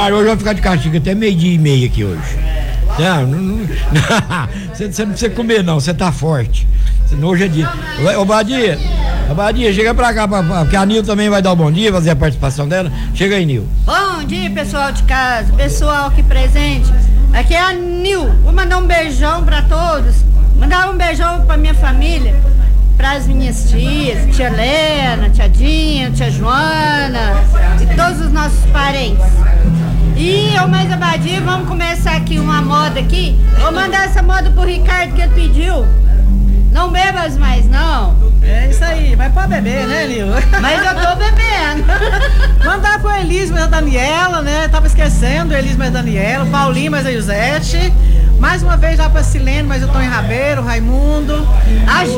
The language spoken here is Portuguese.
Mário, hoje eu vou ficar de castigo até 12:30 aqui hoje. Não, você não precisa comer não, você tá forte. Hoje é dia. Ô Badia, chega pra cá, porque a Nil também vai dar o bom dia, fazer a participação dela. Chega aí, Nil. Bom dia, pessoal de casa, pessoal aqui presente. Aqui é a Nil. Vou mandar um beijão pra todos. Mandar um beijão pra minha família, pras minhas tias, tia Helena, tia Dinha, tia Joana e todos os nossos parentes. E eu mais a Badia, vamos começar aqui uma moda aqui. Vou mandar essa moda pro Ricardo que ele pediu. Não bebas mais, não. É isso aí, vai pra beber, né, Nil? Mas eu tô bebendo. Mandar pro Elisma e a Daniela, né? Tava esquecendo, Elisma e a Daniela, Paulinho, mas a Josete. Mais uma vez já pra Silene, mas eu tô em Rabeiro, Raimundo. A